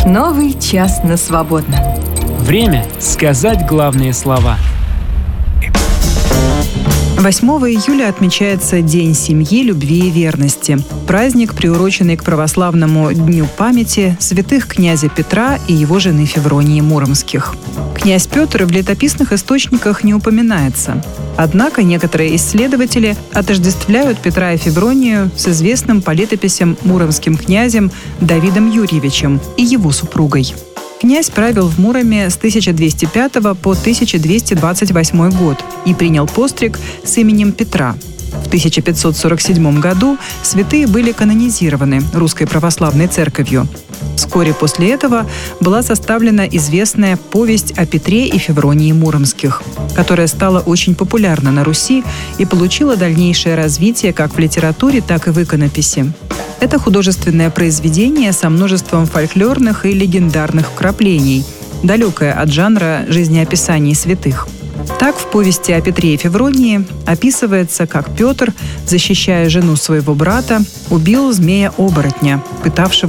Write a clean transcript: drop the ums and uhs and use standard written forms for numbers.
Новый час на свободном. Время сказать главные слова. 8 июля отмечается День семьи, любви и верности. Праздник, приуроченный к православному Дню памяти святых князя Петра и его жены Февронии Муромских. Князь Петр в летописных источниках не упоминается. Однако некоторые исследователи отождествляют Петра и Февронию с известным по летописям муромским князем Давидом Юрьевичем и его супругой. Князь правил в Муроме с 1205 по 1228 год и принял постриг с именем Петра. В 1547 году святые были канонизированы Русской Православной Церковью. Вскоре после этого была составлена известная повесть о Петре и Февронии Муромских, которая стала очень популярна на Руси и получила дальнейшее развитие как в литературе, так и в иконописи. Это художественное произведение со множеством фольклорных и легендарных вкраплений, далекое от жанра жизнеописаний святых. Так, в повести о Петре и Февронии описывается, как Петр, защищая жену своего брата, убил змея-оборотня, пытавшего